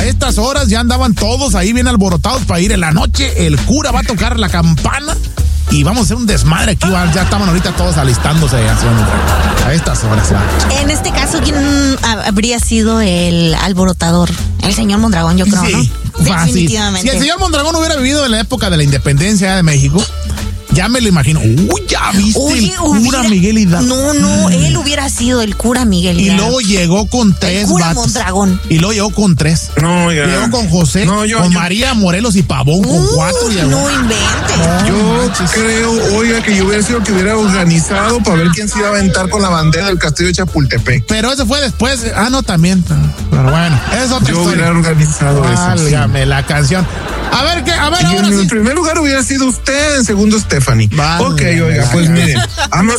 estas horas ya andaban todos ahí bien alborotados para ir en la noche. El cura va a tocar la campana y vamos a hacer un desmadre aquí. Ya estaban ahorita todos alistándose a estas horas. En este caso, ¿quién habría sido el alborotador? El señor Mondragón, yo creo, sí, ¿no? Definitivamente. Si el señor Mondragón hubiera vivido en la época de la independencia de México, ya me lo imagino. Uy, ya viste. Oye, el cura Miguel Hidalgo. No, él hubiera sido el cura Miguel Hidalgo. Y luego llegó con 3 el cura vatos. Mondragón. Y luego llegó con 3. No, ya. Llegó con José, con María Morelos y Pavón, con 4. No inventes. Yo creo, oiga, que yo hubiera sido que hubiera organizado para ver quién se iba a aventar con la bandera del castillo de Chapultepec. Pero eso fue después. No, también. Pero bueno, es otra yo historia. Hubiera organizado eso. Válgame la canción. A ver, y en primer lugar hubiera sido usted, en segundo Stephanie. Ok, oiga, pues miren, vamos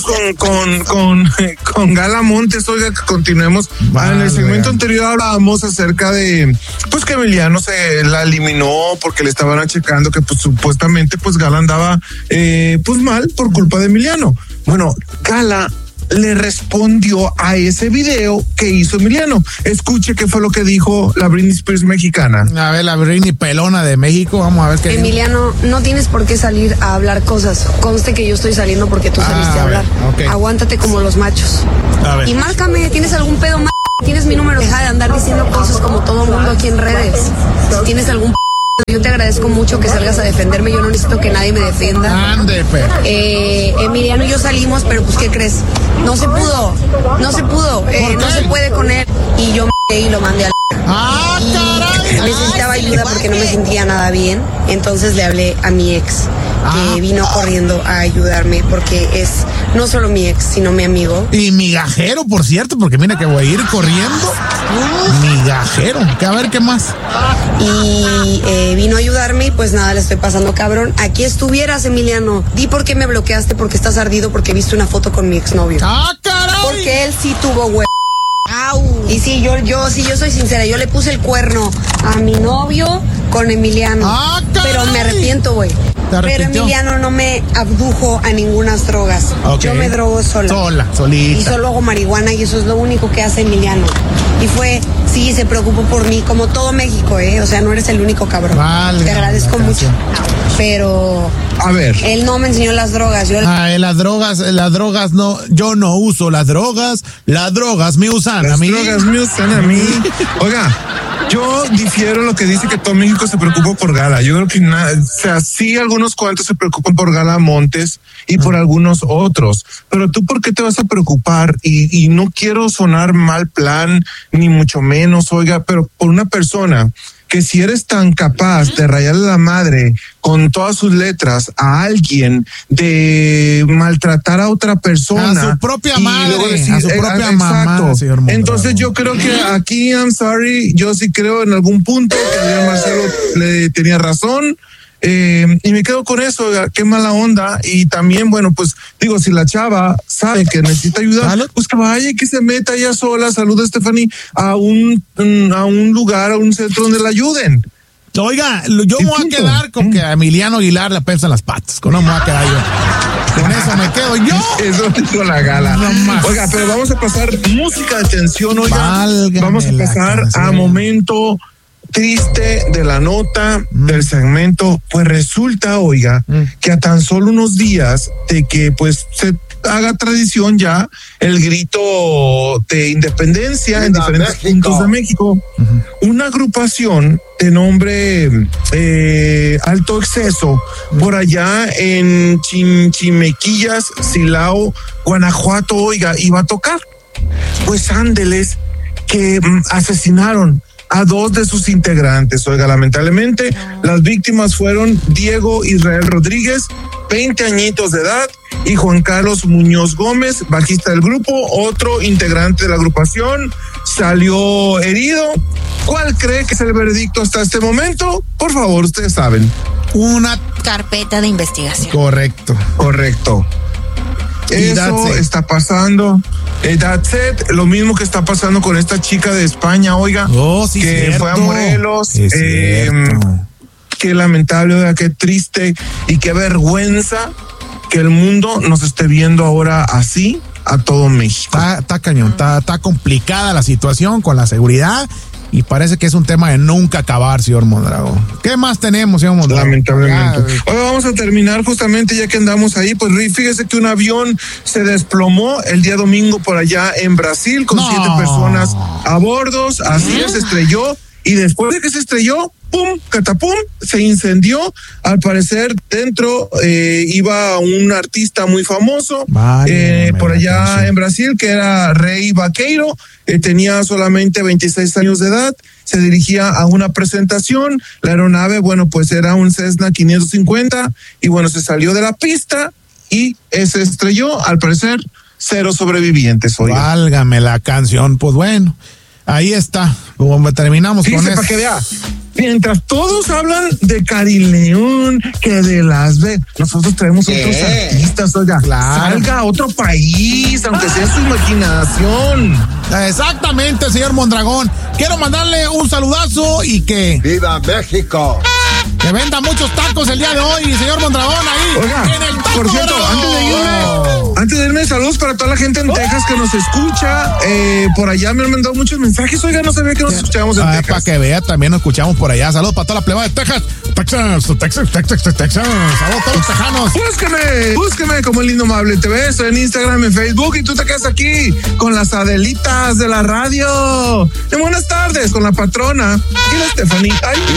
con Gala Montes, oiga, que continuemos. En el segmento anterior hablábamos acerca de, pues que Emiliano se la eliminó porque le estaban checando que pues supuestamente pues Gala andaba pues mal por culpa de Emiliano. Bueno, Gala le respondió a ese video que hizo Emiliano. Escuche qué fue lo que dijo la Britney Spears mexicana. A ver, la Britney pelona de México, vamos a ver qué Emiliano, no tienes por qué salir a hablar cosas. Conste que yo estoy saliendo porque tú saliste a hablar. Okay. Aguántate como los machos. Y márcame, ¿tienes algún pedo más? Tienes mi número. Deja de andar diciendo cosas como todo mundo aquí en redes. Si tienes algún yo te agradezco mucho que salgas a defenderme. Yo no necesito que nadie me defienda. Ande, Emiliano y yo salimos, pero pues, ¿qué crees? No se pudo. No se puede con él. Y yo y lo mandé al... Y necesitaba ayuda porque no me sentía nada bien. Entonces le hablé a mi ex, que vino corriendo a ayudarme porque es no solo mi ex, sino mi amigo. Y migajero, por cierto, porque mira que voy a ir corriendo. Migajero, que a ver qué más. Y vino a ayudarme y pues nada, le estoy pasando cabrón. Aquí estuvieras, Emiliano. Di por qué me bloqueaste, porque estás ardido, porque viste una foto con mi exnovio. ¡Caray! Porque él sí tuvo huevo. Y sí, yo soy sincera, yo le puse el cuerno a mi novio con Emiliano. Pero me arrepiento, güey. Pero Emiliano no me abdujo a ninguna drogas. Yo me drogo sola. Solita. Y solo hago marihuana y eso es lo único que hace Emiliano. Y sí, se preocupó por mí, como todo México, O sea, no eres el único cabrón. Te agradezco mucho. Pero... A ver. Él no me enseñó las drogas. Las drogas no, yo no uso las drogas me usan a mí. Las drogas me usan a mí. Oiga, yo difiero lo que dice que todo México se preocupa por Gala. Yo creo que sí, algunos cuantos se preocupan por Gala Montes y por algunos otros. Pero tú, ¿por qué te vas a preocupar? Y no quiero sonar mal plan, ni mucho menos, oiga, pero por una persona que si eres tan capaz de rayarle la madre con todas sus letras a alguien, de maltratar a otra persona, a su propia madre, a su propia mamá, señor Mondragón. Entonces yo creo que aquí, I'm sorry, yo sí creo en algún punto que Adrián Marcelo le tenía razón. Y me quedo con eso, qué mala onda. Y también, bueno, pues digo, si la chava sabe que necesita ayuda, pues que vaya y que se meta ella sola, saluda a Stephanie, a un lugar, a un centro donde la ayuden. Oiga, yo me voy a quedar con que a Emiliano Aguilar le pesan las patas, con no me voy a quedar yo. Con eso me quedo yo. Eso dijo la Gala. Oiga, pero vamos a pasar música de tensión, oiga. Vamos a pasar a momento triste de la nota del segmento. Pues resulta, oiga, que a tan solo unos días de que pues se haga tradición ya el grito de independencia en diferentes puntos de México, una agrupación de nombre Alto Exceso por allá en Chimequillas, Silao, Guanajuato, oiga, iba a tocar. Pues ándeles que asesinaron a 2 de sus integrantes. Oiga, lamentablemente las víctimas fueron Diego Israel Rodríguez, 20 añitos de edad, y Juan Carlos Muñoz Gómez, bajista del grupo, otro integrante de la agrupación, salió herido. ¿Cuál cree que es el veredicto hasta este momento? Por favor, ustedes saben. Una carpeta de investigación. Correcto. Eso está pasando. That's it. Lo mismo que está pasando con esta chica de España, oiga, sí, que cierto. fue a Morelos. Qué lamentable, oiga, qué triste y qué vergüenza que el mundo nos esté viendo ahora así a todo México. Está cañón, está complicada la situación con la seguridad. y parece que es un tema de nunca acabar, señor Mondragón. ¿Qué más tenemos, señor Mondragón? Lamentablemente. Ahora vamos a terminar justamente ya que andamos ahí, pues fíjese que un avión se desplomó el día domingo por allá en Brasil con 7 personas a bordo, así se estrelló. Y después de que se estrelló, ¡pum! ¡Catapum! Se incendió. Al parecer, dentro iba un artista muy famoso por allá en Brasil, que era Rei Vaqueiro. Tenía solamente 26 años de edad. Se dirigía a una presentación. La aeronave, bueno, pues era un Cessna 550. Y bueno, se salió de la pista y se estrelló. Al parecer, 0 sobrevivientes. Oiga. Válgame la canción. Pues bueno. Ahí está, como terminamos con eso. Para que vea, mientras todos hablan de Cari León, que de Las Vegas, nosotros traemos otros artistas, oiga, salga a otro país, aunque sea su imaginación. Exactamente, señor Mondragón. Quiero mandarle un saludazo y que... ¡Viva México! Que venda muchos tacos el día de hoy, señor Mondragón, ahí. Oiga, en el taco por cierto, antes de irme, saludos para toda la gente en Texas que nos escucha. Por allá me han mandado muchos mensajes. Oiga, no sabía que nos escuchábamos en Texas. Para que vea, también nos escuchamos por allá. Saludos para toda la pleba de Texas. Texas. Saludos a todos los tejanos. Búsqueme como El Indomable TV. Estoy en Instagram, en Facebook, y tú te quedas aquí con las Adelitas de la radio. Y buenas tardes con la patrona y la Stephanie. Ay.